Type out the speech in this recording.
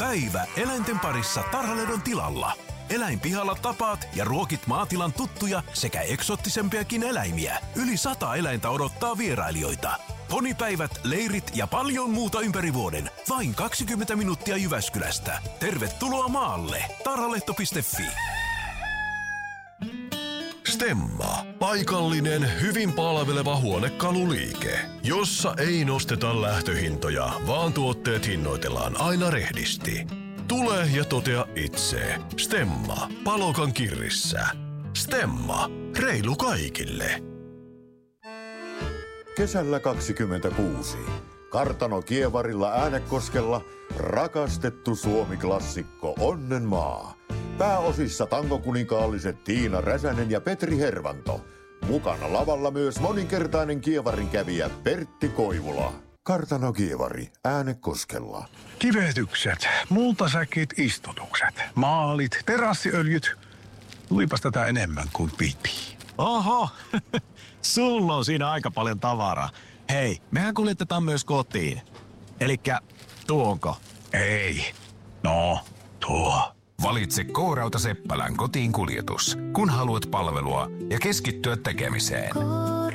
Päivä eläinten parissa Tarhalehdon tilalla. Eläinpihalla tapaat ja ruokit maatilan tuttuja sekä eksoottisempiakin eläimiä. Yli 100 eläintä odottaa vierailijoita. Ponipäivät, leirit ja paljon muuta ympäri vuoden. Vain 20 minuuttia Jyväskylästä. Tervetuloa maalle. Tarhalehto.fi. Stemma. Paikallinen, hyvin palveleva huonekaluliike, jossa ei nosteta lähtöhintoja, vaan tuotteet hinnoitellaan aina rehdisti. Tule ja totea itse. Stemma. Palokan kirrissä. Stemma. Reilu kaikille. Kesällä 26. Kartano Kievarilla Äänekoskella rakastettu Suomi-klassikko Onnenmaa. Pääosissa tangokuninkaaliset Tiina Räsänen ja Petri Hervanto. Mukana lavalla myös moninkertainen Kievarin kävijä Pertti Koivula. Kartano Kievari Äänekoskella. Kivetykset, multasäkit, istutukset, maalit, terassiöljyt. Tulipas tätä enemmän kuin piti. Oho, sulla on siinä aika paljon tavaraa. Hei, mehän kuljetetaan myös kotiin. Elikkä tuonko? Ei. No, tuo. Valitse K-Rauta Seppälän kotiin kuljetus, kun haluat palvelua ja keskittyä tekemiseen.